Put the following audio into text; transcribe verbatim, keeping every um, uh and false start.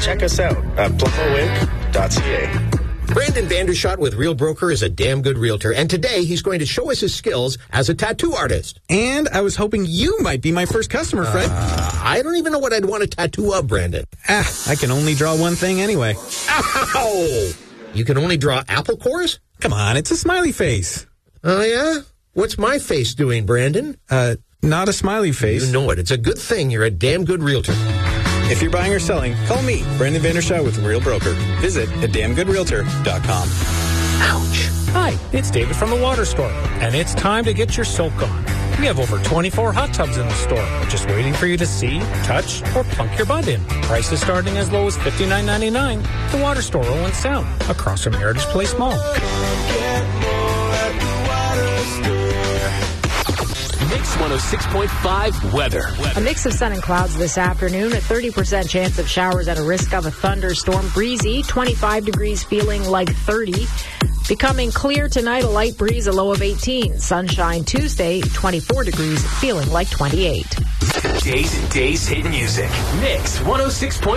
check us out at plumbo inc dot c a. Brandon Vandershot with Real Broker is a damn good realtor, and today he's going to show us his skills as a tattoo artist. And I was hoping you might be my first customer, Fred. Uh, I don't even know what I'd want a tattoo of, Brandon. Ah, I can only draw one thing anyway. Ow! You can only draw apple cores? Come on, it's a smiley face. Oh, yeah? What's my face doing, Brandon? Uh, not a smiley face. You know it. It's a good thing you're a damn good realtor. If you're buying or selling, call me, Brandon Vandershot with Real Broker. Visit at damn good realtor dot com. Ouch. Hi, it's David from the Water Store, and it's time to get your soak on. We have over twenty-four hot tubs in the store, just waiting for you to see, touch, or plunk your butt in. Prices starting as low as fifty-nine ninety-nine. The Water Store, Owen Sound, across from Heritage Place Mall. Mix one oh six point five weather. A mix of sun and clouds this afternoon. A thirty percent chance of showers at a risk of a thunderstorm. Breezy, twenty-five degrees, feeling like thirty. Becoming clear tonight, a light breeze, a low of eighteen. Sunshine Tuesday, twenty-four degrees, feeling like twenty-eight. Days and Days hit music. Mix one oh six point five.